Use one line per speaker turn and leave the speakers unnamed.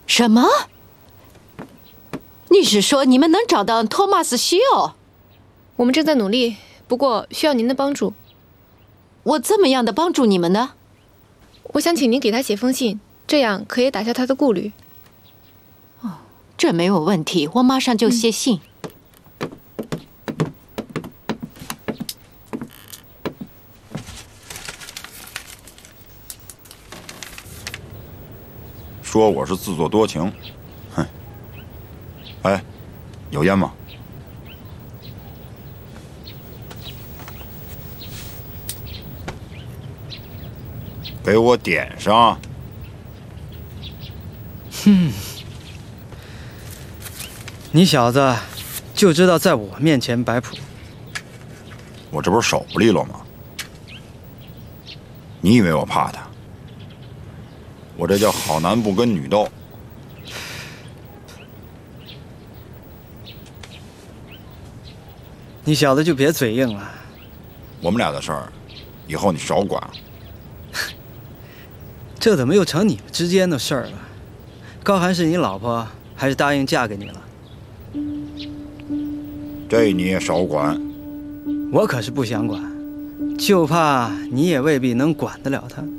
什么？你是说你们能找到托马斯·西奥？
我们正在努力，不过需要您的帮助。
我怎么样的帮助你们呢？
我想请您给他写封信，这样可以打消他的顾虑。
这没有问题，我马上就写信。
说我是自作多情，哼！哎，有烟吗？给我点上。
你小子就知道在我面前摆谱。
我这不是手不利落吗？你以为我怕他？我这叫好男不跟女斗。
你小子就别嘴硬了。
我们俩的事儿，以后你少管。
这怎么又成你们之间的事儿了？高寒是你老婆，还是答应嫁给你了？
这你也少管。
我可是不想管，就怕你也未必能管得了他。